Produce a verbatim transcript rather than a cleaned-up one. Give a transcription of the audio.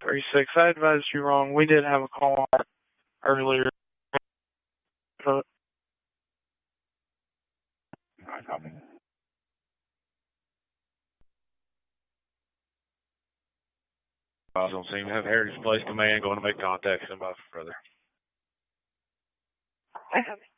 thirty-six. I advised you wrong. We did have a call earlier. But I copy. I don't seem to have Heritage Place Command going to make contact with somebody further. I have